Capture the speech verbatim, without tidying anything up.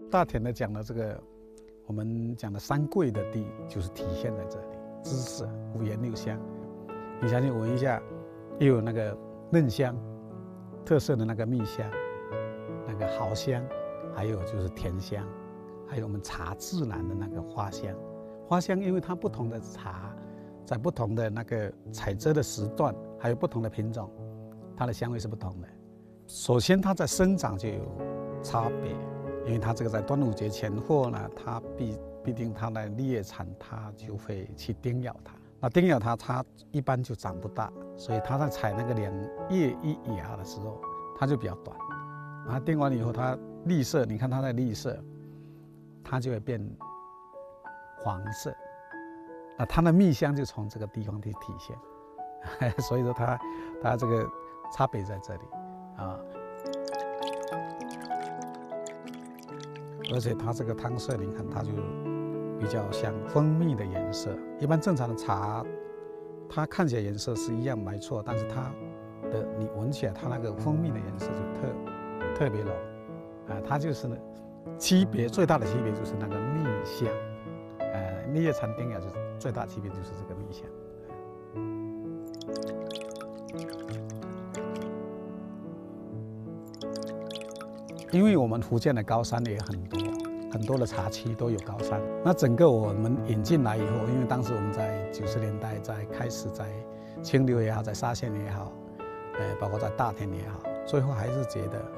大田的讲的这个，我们讲的三贵的地，就是体现在这里。知识五颜六香，你相信闻一下，又有那个嫩香，特色的那个蜜香，那个毫香，还有就是甜香，还有我们茶自然的那个花香。花香因为它不同的茶，在不同的那个采摘的时段，还有不同的品种，它的香味是不同的。首先它在生长就有差别，因为它这个在端午节前后呢，它必必定它的猎场，它就会去叮咬它。那叮咬它，它一般就长不大，所以它在采那个两叶一芽的时候，它就比较短。然后叮完以后，它绿色，你看它的绿色，它就会变黄色。那它的蜜香就从这个地方去体现，所以说它它这个差别在这里啊。而且它这个汤色，你看它就比较像蜂蜜的颜色。一般正常的茶，它看起来颜色是一样没错，但是它的你闻起来，它那个蜂蜜的颜色就特特别浓啊。它就是呢，区别最大的区别就是那个蜜香，呃，绿叶蝉叮咬就是最大区别就是这个蜜香。因为我们福建的高山也很多，很多的茶区都有高山。那整个我们引进来以后，因为当时我们在九十年代在开始在清流也好，在沙县也好，呃，包括在大田也好，最后还是觉得